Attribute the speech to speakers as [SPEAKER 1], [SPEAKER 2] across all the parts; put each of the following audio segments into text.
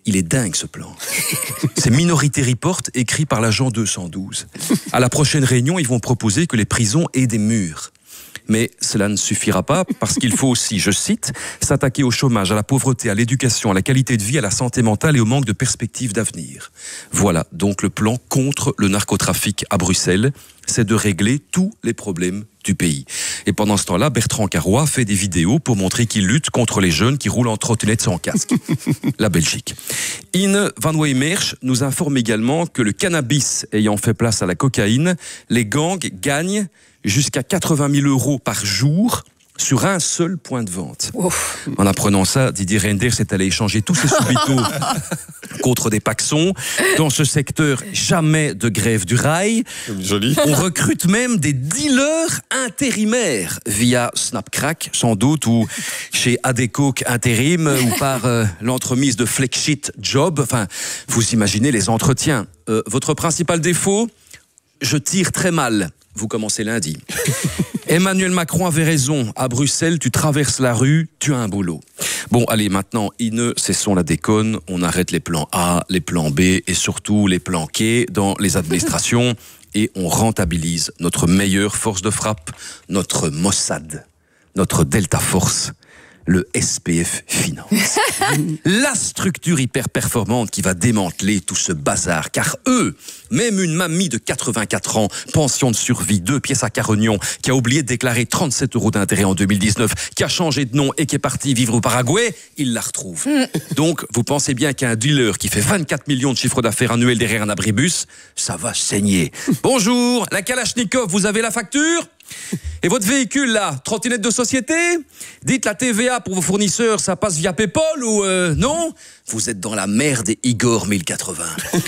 [SPEAKER 1] Il est dingue ce plan. C'est Minority Report écrit par l'agent 212. À la prochaine réunion, ils vont proposer que les prisons aient des murs. Mais cela ne suffira pas parce qu'il faut aussi, je cite, s'attaquer au chômage, à la pauvreté, à l'éducation, à la qualité de vie, à la santé mentale et au manque de perspectives d'avenir. Voilà donc le plan contre le narcotrafic à Bruxelles, c'est de régler tous les problèmes du pays. Et pendant ce temps-là, Bertrand Carrois fait des vidéos pour montrer qu'il lutte contre les jeunes qui roulent en trottinette sans casque. La Belgique. Ine Van Weemersch nous informe également que le cannabis ayant fait place à la cocaïne, les gangs gagnent jusqu'à 80 000 € par jour sur un seul point de vente. Ouf. En apprenant ça, Didier Reynders est allé échanger tous ses soubretos contre des paxons. Dans ce secteur, jamais de grève du rail.
[SPEAKER 2] Joli.
[SPEAKER 1] On recrute même des dealers intérimaires via Snapcrack, sans doute, ou chez Adecoke Intérim, ou par l'entremise de Flexsheet Job. Enfin, vous imaginez les entretiens. Votre principal défaut ? Je tire très mal. Vous commencez lundi. Emmanuel Macron avait raison. À Bruxelles, tu traverses la rue, tu as un boulot. Bon, allez, maintenant, cessons la déconne. On arrête les plans A, les plans B et surtout les plans K dans les administrations et on rentabilise notre meilleure force de frappe, notre Mossad, notre Delta Force, le SPF Finance. La structure hyper performante qui va démanteler tout ce bazar. Car eux, même une mamie de 84 ans, pension de survie, 2 pièces à Carognon, qui a oublié de déclarer 37 € d'intérêt en 2019, qui a changé de nom et qui est parti vivre au Paraguay, ils la retrouvent. Donc, vous pensez bien qu'un dealer qui fait 24 millions de chiffre d'affaires annuel derrière un abribus, ça va saigner. Bonjour, la Kalachnikov, vous avez la facture ? Et votre véhicule là, trottinette de société ? Dites la TVA pour vos fournisseurs, ça passe via PayPal ou non ? Vous êtes dans la merde, Igor 1080.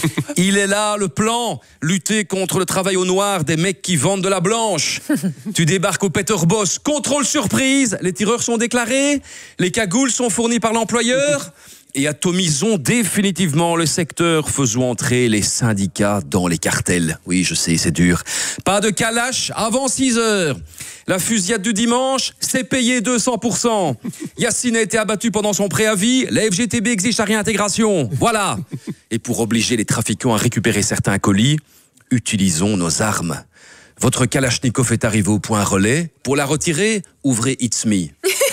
[SPEAKER 1] Il est là le plan, lutter contre le travail au noir des mecs qui vendent de la blanche. Tu débarques au Peter Boss, contrôle surprise, les tireurs sont déclarés, les cagoules sont fournies par l'employeur. Et atomisons définitivement le secteur, faisons entrer les syndicats dans les cartels. Oui, je sais, c'est dur. Pas de calache avant 6 heures. La fusillade du dimanche, c'est payé 200%. Yacine a été abattu pendant son préavis, la FGTB exige sa réintégration. Voilà. Et pour obliger les trafiquants à récupérer certains colis, utilisons nos armes. Votre Kalachnikov est arrivé au point relais. Pour la retirer, ouvrez It's Me.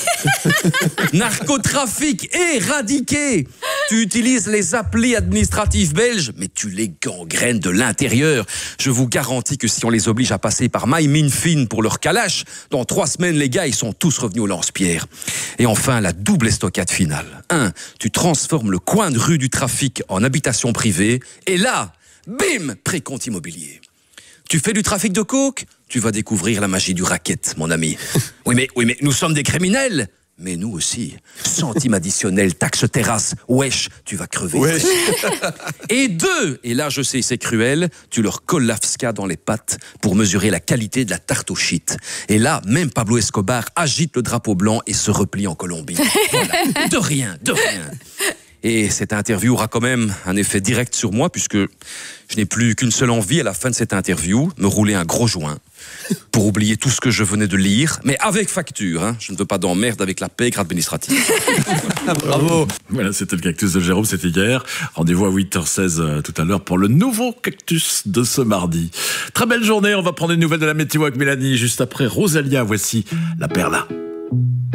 [SPEAKER 1] Narcotrafic éradiqué. Tu utilises les applis administratifs belges, mais tu les gangrènes de l'intérieur. Je vous garantis que si on les oblige à passer par MyMinFin pour leur calache, dans 3 semaines, les gars, ils sont tous revenus au lance-pierre. Et enfin, la double estocade finale. 1. Tu transformes le coin de rue du trafic en habitation privée. Et là, bim, précompte immobilier. Tu fais du trafic de coke ? Tu vas découvrir la magie du racket, mon ami. Oui, mais nous sommes des criminels. Mais nous aussi. Centime additionnel, taxe terrasse. Wesh, tu vas crever.
[SPEAKER 2] Wesh.
[SPEAKER 1] Et 2, et là je sais c'est cruel, tu leur colles l'AFSCA dans les pattes pour mesurer la qualité de la tarte au shit. Et là, même Pablo Escobar agite le drapeau blanc et se replie en Colombie. Voilà. De rien. Et cette interview aura quand même un effet direct sur moi puisque je n'ai plus qu'une seule envie à la fin de cette interview, me rouler un gros joint pour oublier tout ce que je venais de lire, mais avec facture. Hein. Je ne veux pas d'emmerde avec la pègre administrative.
[SPEAKER 2] Bravo. Voilà, c'était le Cactus de Jérôme, c'était hier. Rendez-vous à 8h16 tout à l'heure pour le nouveau Cactus de ce mardi. Très belle journée, on va prendre une nouvelle de la météo avec Mélanie. Juste après Rosalia, voici la Perla.